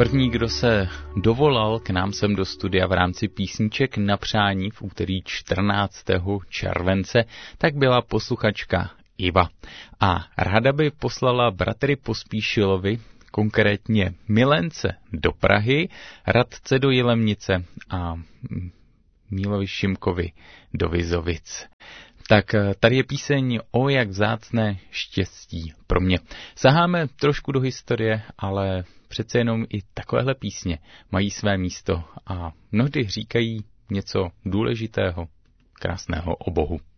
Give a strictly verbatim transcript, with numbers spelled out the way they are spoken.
První, kdo se dovolal k nám sem do studia v rámci písniček na přání v úterý čtrnáctého července, tak byla posluchačka Iva. A ráda by poslala bratry Pospíšilovi, konkrétně Milence do Prahy, Radce do Jilemnice a Mílovi Šimkovi do Vizovic. Tak tady je píseň O jak vzácné štěstí pro mě. Saháme trošku do historie, ale přece jenom i takovéhle písně mají své místo a mnohdy říkají něco důležitého, krásného o Bohu.